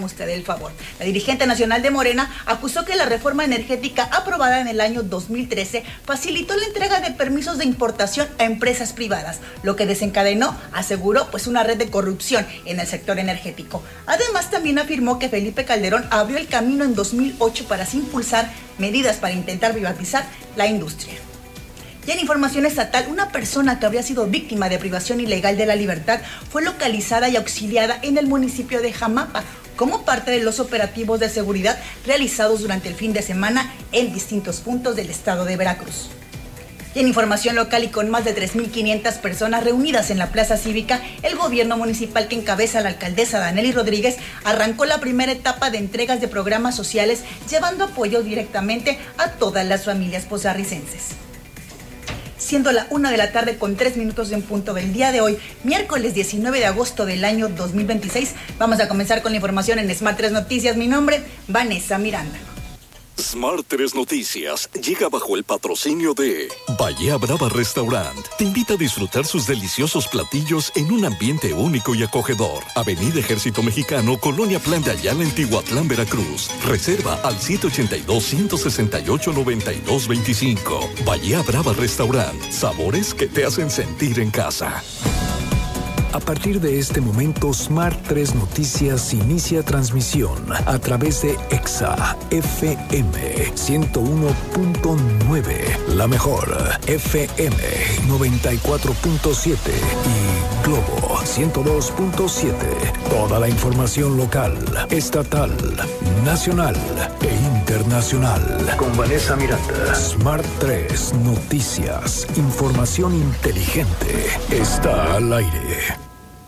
usted el favor. La dirigente nacional de Morena acusó que la reforma energética aprobada en el año 2013 facilitó la entrega de permisos de importación a empresas privadas, lo que desencadenó, aseguró, pues una red de corrupción en el sector energético. Además, también afirmó que Felipe Calderón abrió el camino en 2008 para impulsar medidas para intentar privatizar la industria. Y en información estatal, una persona que habría sido víctima de privación ilegal de la libertad fue localizada y auxiliada en el municipio de Jamapa como parte de los operativos de seguridad realizados durante el fin de semana en distintos puntos del estado de Veracruz. Y en información local y con más de 3.500 personas reunidas en la Plaza Cívica, el gobierno municipal que encabeza la alcaldesa Danely Rodríguez arrancó la primera etapa de entregas de programas sociales, llevando apoyo directamente a todas las familias posarricenses. Siendo la 1:03 con 3 minutos en punto del día de hoy, miércoles 19 de agosto del año 2026, vamos a comenzar con la información en Smart 3 Noticias. Mi nombre, Vanessa Miranda. Smart 3 Noticias llega bajo el patrocinio de Bahía Brava Restaurant. Te invita a disfrutar sus deliciosos platillos en un ambiente único y acogedor. Avenida Ejército Mexicano, Colonia Plan de Ayala, en Tihuatlán, Veracruz. Reserva al 782-168-9225. Bahía Brava Restaurant. Sabores que te hacen sentir en casa. A partir de este momento, Smart 3 Noticias inicia transmisión a través de EXA FM 101.9, La Mejor FM 94.7 y Globo 102.7. Toda la información local, estatal, nacional e internacional. Con Vanessa Miranda. Smart 3 Noticias. Información inteligente está al aire.